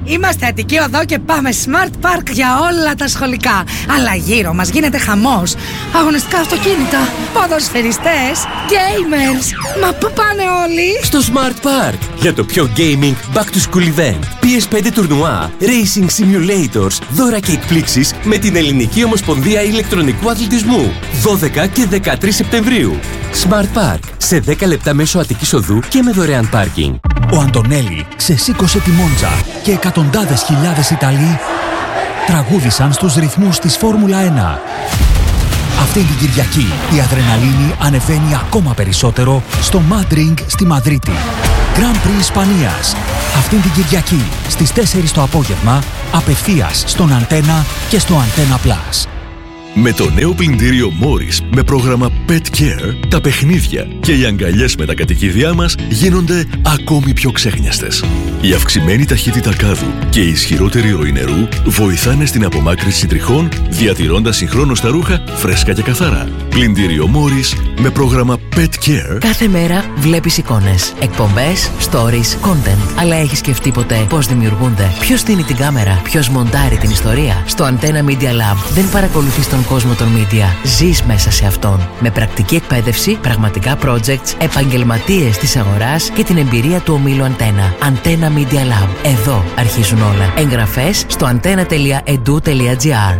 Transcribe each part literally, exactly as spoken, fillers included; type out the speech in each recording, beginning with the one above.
Είμαστε Αττική Οδό και πάμε Smart Park για όλα τα σχολικά. Αλλά γύρω μας γίνεται χαμός. Αγωνιστικά αυτοκίνητα, ποδοσφαιριστές, gamers. Μα πού πάνε όλοι? Στο Smart Park για το πιο gaming back to school event. πι ες φάιβ τουρνουά, racing simulators, δώρα και εκπλήξεις με την Ελληνική Ομοσπονδία Ηλεκτρονικού Αθλητισμού. δώδεκα και δεκατρείς Σεπτεμβρίου. Smart Park σε δέκα λεπτά μέσω Αττικής Οδού και με δωρεάν πάρκινγκ. Ο Αντωνέλη ξεσήκωσε τη Μόντζα και εκατοντάδες χιλιάδες Ιταλοί τραγούδισαν στους ρυθμούς της Φόρμουλα ένα. Αυτή την Κυριακή η αδρεναλίνη ανεβαίνει ακόμα περισσότερο στο Mad Ring στη Μαδρίτη. Grand Prix Ισπανίας. Αυτή την Κυριακή στις τέσσερις το απόγευμα απευθείας στον Αντένα και στο Antenna Plus. Με το νέο πλυντήριο Morris με πρόγραμμα Pet Care, τα παιχνίδια και οι αγκαλιές με τα κατοικίδια μας γίνονται ακόμη πιο ξέχνιαστες. Η αυξημένη ταχύτητα κάδου και η ισχυρότερη ροή νερού βοηθάνε στην απομάκρυνση τριχών, διατηρώντας συγχρόνως τα ρούχα φρέσκα και καθαρά. Πλυντήριο Morris με πρόγραμμα Pet Care. Κάθε μέρα βλέπεις εικόνες, εκπομπές, stories, content. Αλλά έχεις σκεφτεί ποτέ πώς δημιουργούνται? Ποιος στείνει την κάμερα? Ποιος μοντάρει την ιστορία? Στο Antenna Media Lab δεν παρακολουθείς τον κόσμο των media. Ζεις μέσα σε αυτόν. Με πρακτική εκπαίδευση, πραγματικά projects, επαγγελματίες της αγοράς και την εμπειρία του ομίλου Antenna. Antenna Media Lab. Εδώ αρχίζουν όλα. Εγγραφές στο antenna τελεία edu τελεία gr.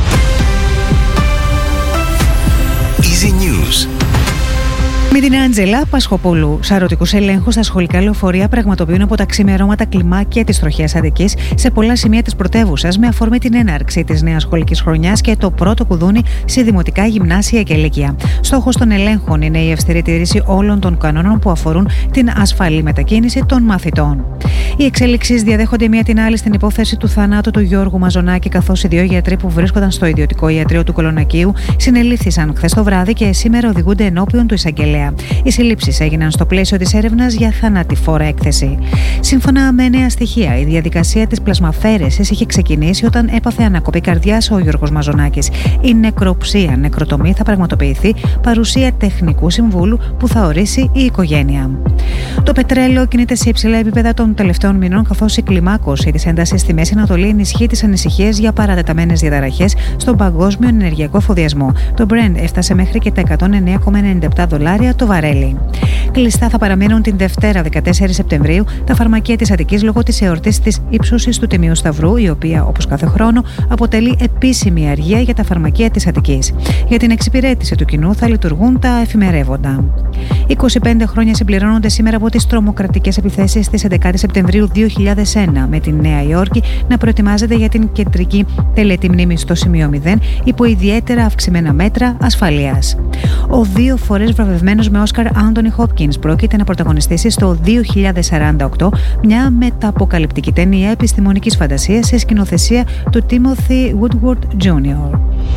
Easy News. Με την Άντζελα Πασχοπούλου. Σαρωτικούς ελέγχους στα σχολικά λεωφορεία πραγματοποιούν από τα ξημερώματα κλιμάκια της τροχιάς Αττικής σε πολλά σημεία της πρωτεύουσας με αφορμή την έναρξη της νέας σχολικής χρονιάς και το πρώτο κουδούνι σε δημοτικά, γυμνάσια και λύκεια. Στόχος των ελέγχων είναι η αυστηρή τήρηση όλων των κανόνων που αφορούν την ασφαλή μετακίνηση των μαθητών. Οι εξέλιξεις διαδέχονται μία την άλλη στην υπόθεση του θανάτου του Γιώργου Μαζονάκη, καθώς οι δύο γιατροί που βρίσκονταν στο ιδιωτικό ιατρείο του Κολονακίου συνελήφθησαν χθες το βράδυ και σήμερα οδηγούνται ενώπιον του εισαγγελέα. Οι συλλήψεις έγιναν στο πλαίσιο της έρευνας για θανατηφόρα έκθεση. Σύμφωνα με νέα στοιχεία, η διαδικασία της πλασμαφαίρεσης είχε ξεκινήσει όταν έπαθε ανακοπή καρδιάς ο Γιώργος Μαζονάκης. Η νεκροψία, νεκροτομή θα πραγματοποιηθεί παρουσία τεχνικού συμβούλου που θα ορίσει η οικογένεια. Το πετρέλαιο κινείται σε υψηλά επίπεδα των τελευταίων μηνών, καθώς η κλιμάκωση της έντασης στη Μέση Ανατολή ενισχύει τις ανησυχίες για παρατεταμένες διαταραχές στον παγκόσμιο ενεργειακό εφοδιασμό. Το Brent έφτασε μέχρι και τα εκατόν εννέα κόμμα ενενήντα επτά δολάρια το βαρέλι. Κλειστά θα παραμείνουν την Δευτέρα δεκατέσσερις Σεπτεμβρίου τα φαρμακεία της Αττικής λόγω της εορτής της ύψωσης του Τιμίου Σταυρού, η οποία, όπως κάθε χρόνο, αποτελεί επίσημη αργία για τα φαρμακεία της Αττικής. Για την εξυπηρέτηση του κοινού θα λειτουργούν τα εφημερεύοντα. είκοσι πέντε χρόνια συμπληρώνονται σήμερα από τις τρομοκρατικές επιθέσεις της έντεκα Σεπτεμβρίου δύο χιλιάδες ένα, με τη Νέα Υόρκη να προετοιμάζεται για την κεντρική τελετή μνήμης στο σημείο μηδέν υπό ιδιαίτερα αυξημένα μέτρα ασφαλείας. Ο δύο φορές βραβευμένος με Όσκαρ Άντονι Χόπκινς πρόκειται να πρωταγωνιστήσει στο δύο χιλιάδες σαράντα οκτώ μια μεταποκαλυπτική ταινία επιστημονικής φαντασίας σε σκηνοθεσία του Τίμοθι Woodward τζούνιορ.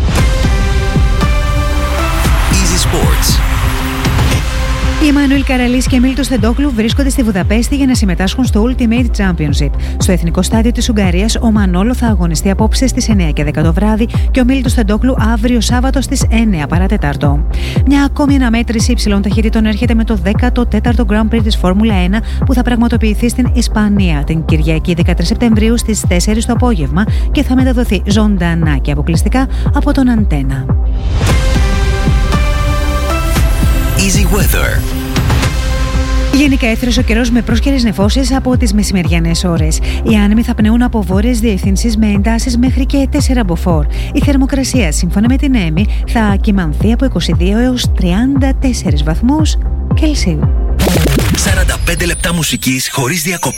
Easy Sports. Οι Εμμανουήλ Καραλής και Μίλτος Θεντόκλου βρίσκονται στη Βουδαπέστη για να συμμετάσχουν στο Ultimate Championship. Στο εθνικό στάδιο της Ουγγαρίας, ο Μανόλο θα αγωνιστεί απόψε στις εννέα και δέκα το βράδυ και ο Μίλτος Θεντόκλου αύριο Σάββατο στις εννέα παρά τέταρτο. Μια ακόμη αναμέτρηση υψηλών ταχυτήτων έρχεται με το δέκατο τέταρτο Grand Prix της Φόρμουλα ένα που θα πραγματοποιηθεί στην Ισπανία την Κυριακή δεκατρείς Σεπτεμβρίου στις τέσσερις το απόγευμα και θα μεταδοθεί ζωντανά και αποκλειστικά από τον Αντένα. Easy Weather. Γενικά έθρεσε ο καιρός με πρόσκαιρες νεφώσεις από τις μεσημεριανές ώρες. Οι άνεμοι θα πνεούν από βόρειες διευθύνσεις με εντάσεις μέχρι και τέσσερα μποφόρ. Η θερμοκρασία, σύμφωνα με την ΕΜΗ, θα κυμανθεί από είκοσι δύο έως τριάντα τέσσερις βαθμούς Κελσίου. σαράντα πέντε λεπτά μουσικής χωρίς διακοπή.